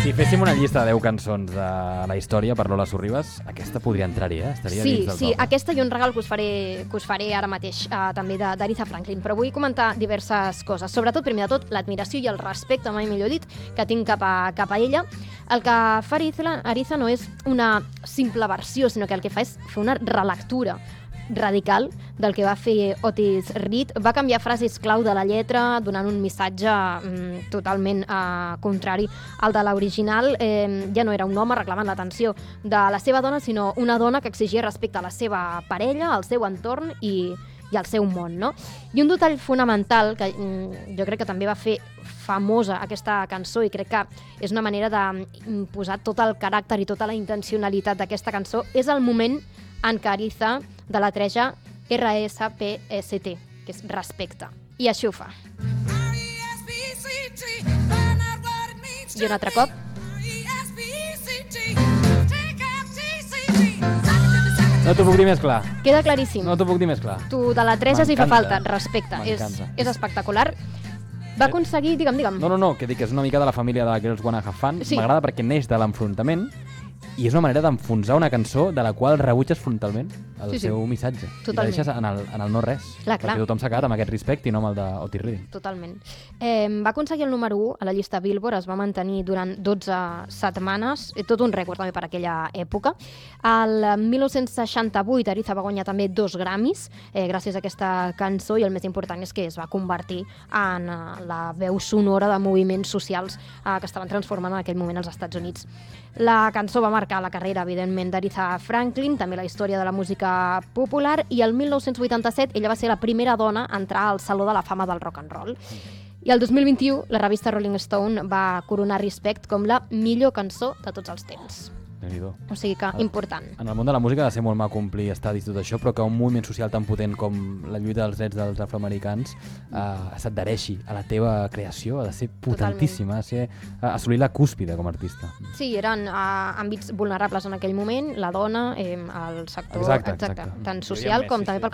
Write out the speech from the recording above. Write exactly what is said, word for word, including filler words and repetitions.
Si féssim una llista de deu cançons de la història per Lola Sorribas, aquesta podria entrar-hi, eh? Estaria Sí, dins del sí, top. aquesta i un regal que us faré, que us faré ara mateix, uh, també de- d'Aretha Franklin. Però vull comentar diverses coses. Sobretot, primer de tot, l'admiració i el respecte, mai millor dit, que tinc cap a, cap a ella. El que fa Aretha, Aretha no és una simple versió, sinó que el que fa és fer una relectura radical del que va fer Otis Reed. Va canviar frases clau de la lletra, donant un missatge mm, totalment eh, contrari al de l'original. Eh, ja no era un home reclamant l'atenció de la seva dona, sinó una dona que exigia respecte a la seva parella, al seu entorn i, i al seu món, no? I un detall fonamental, que mm, jo crec que també va fer famosa aquesta cançó i crec que és una manera de posar tot el caràcter i tota la intencionalitat d'aquesta cançó, és el moment en què Aretha deletreja R S P S T, que és respecte. I així ho fa. I un altre cop. No t'ho puc dir més clar. Queda claríssim. No t'ho puc dir més clar. Tu deletreges i fa M'encanta. falta. Respecte. És, M'encanta. és espectacular. Va aconseguir... Digue'm, digue'm. No, no, no, que dic que és una mica de la família de Girls Wanna Have Fun. Sí. M'agrada perquè neix de l'enfrontament i és una manera d'enfonsar una cançó de la qual rebutges frontalment el Sí, sí. seu missatge. I Totalment. la deixes en el, en el no res. Clar, clar. Perquè tothom s'ha quedat amb aquest respecte i no amb el d'Otis Redding. Totalment. Eh, va aconseguir el número u a la llista Billboard, es va mantenir durant dotze setmanes, eh, tot un rècord també per aquella època. El dinou seixanta-vuit Aretha va guanyar també dos Grammys eh, gràcies a aquesta cançó i el més important és que es va convertir en eh, la veu sonora de moviments socials eh, que estaven transformant en aquell moment als Estats Units. La cançó va marcar la carrera, evidentment, d'Aretha Franklin, també la història de la música popular, i el dinou vuitanta-set ella va ser la primera dona a entrar al Saló de la Fama del Rock and Roll. I el dos mil vint-i-u la revista Rolling Stone va coronar Respect com la millor cançó de tots els temps. Déu-n'hi-do. O sigui que important. En el món de la música ha de ser molt maco omplir estadis i tot això, però que un moviment social tan potent com la lluita dels drets dels afroamericans eh, s'adhereixi a la teva creació, ha de ser potentíssima, ha de ser eh, assolir la cúspide com a artista. Sí, eren uh, àmbits vulnerables en aquell moment, la dona, eh, el sector Exacte, exacte, exacte. tant Hi havia social més, com sí, també sí. pel